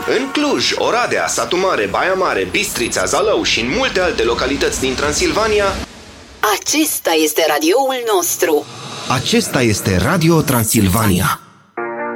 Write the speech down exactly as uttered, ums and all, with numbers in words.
În Cluj, Oradea, Satu Mare, Baia Mare, Bistrița, Zalău și în multe alte localități din Transilvania. Acesta este radioul nostru. Acesta este Radio Transilvania.